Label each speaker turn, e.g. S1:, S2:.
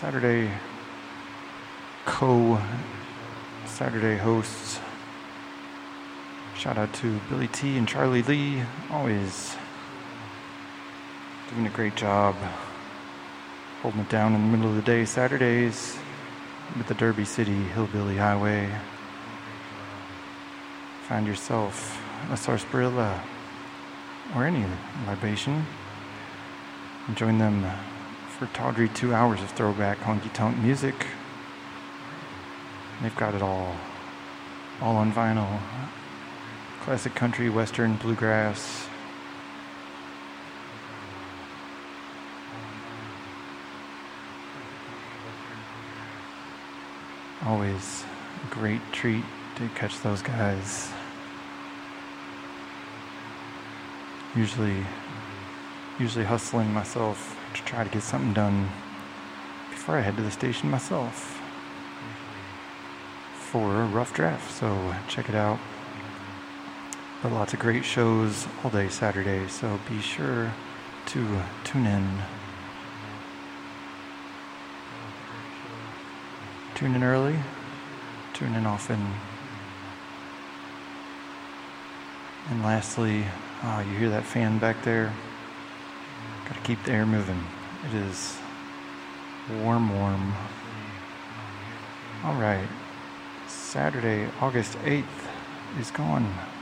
S1: Saturday Saturday hosts. Shout out to Billy T and Charlie Lee, always doing a great job holding it down in the middle of the day Saturdays with the Derby City Hillbilly Highway. Find yourself a sarsaparilla or any libation and join them for tawdry 2 hours of throwback honky-tonk music. They've got it all on vinyl. Classic country, western, bluegrass. Always a great treat to catch those guys. Usually hustling myself to try to get something done before I head to the station myself for a rough draft, so check it out. But lots of great shows all day Saturday, so be sure to tune in. Tune in early, tune in often. And lastly, you hear that fan back there? Gotta keep the air moving. It is warm. All right, Saturday, August 8th is gone.